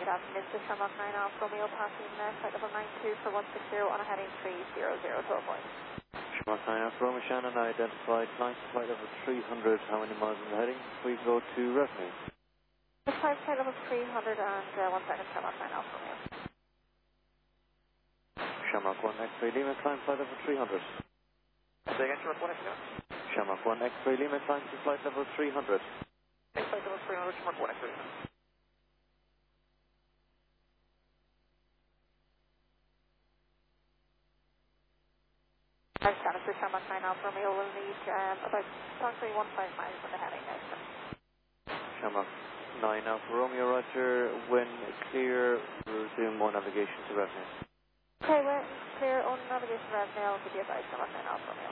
Good afternoon, this is Shamrock 9 Alpha Romeo passing flight level 92 for 160 on a heading 300 to a point. Shamrock 9 Alpha Romeo Shannon, identified flight level 300, how many miles in the heading? Please go to revenue. Flight level 300 and 1 second, Shamrock 9 Alpha Romeo. Shamrock 1 X-ray Lima, climb flight level 300. Say again, Shamrock 1 X-ray? Shamrock 1 X-ray Lima, climb to flight level 300. Flight level 300, Shamrock 1 X-ray. Shannon, this is Shamrock 9 Alpha Romeo will need about approximately 15 miles on the heading next. Shamrock 9 Alpha Romeo, roger. When clear, resume more navigation to revenue. Okay, we're clear on navigation revenue. I'll give you advice, Shamrock 9 Alpha Romeo.